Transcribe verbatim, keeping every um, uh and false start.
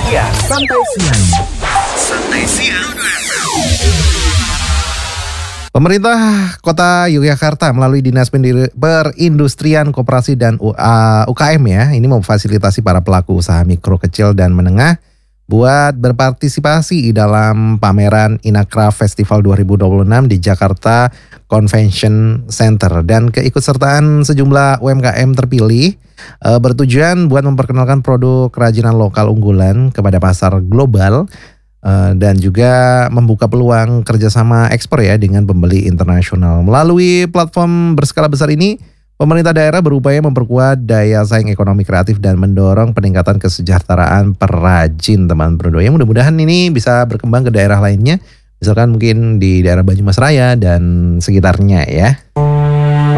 Iya, santai siang. Santai siang. Pemerintah Kota Yogyakarta melalui Dinas Perindustrian Koperasi dan U K M ya, ini memfasilitasi para pelaku usaha mikro, kecil, dan menengah buat berpartisipasi dalam pameran Inacraft Festival dua ribu dua puluh enam di Jakarta Convention Center. Dan keikutsertaan sejumlah U M K M terpilih e, bertujuan buat memperkenalkan produk kerajinan lokal unggulan kepada pasar global, Uh, dan juga membuka peluang kerjasama ekspor ya dengan pembeli internasional. Melalui platform berskala besar ini, pemerintah daerah berupaya memperkuat daya saing ekonomi kreatif dan mendorong peningkatan kesejahteraan perajin, teman Brodo. Yang mudah-mudahan ini bisa berkembang ke daerah lainnya, misalkan mungkin di daerah Banyumas Raya dan sekitarnya ya.